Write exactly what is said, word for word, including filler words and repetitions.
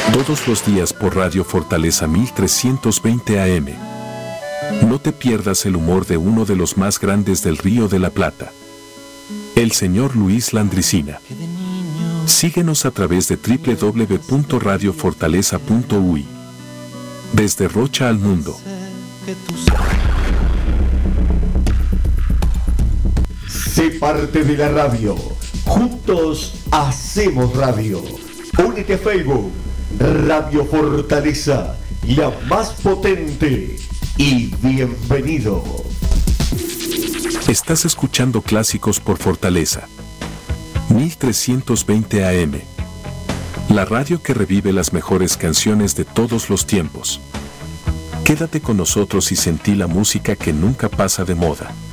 Todos los días por Radio Fortaleza mil trescientos veinte A M. No te pierdas el humor de uno de los más grandes del Río de la Plata, el señor Luis Landricina. Síguenos a través de doble u doble u doble u punto radio fortaleza punto u i. Desde Rocha al mundo. Sé parte de la radio. Juntos hacemos radio. Únete a Facebook. Radio Fortaleza, la más potente. Y bienvenido. Estás escuchando Clásicos por Fortaleza mil trescientos veinte A M. La radio que revive las mejores canciones de todos los tiempos. Quédate con nosotros y sentí la música que nunca pasa de moda.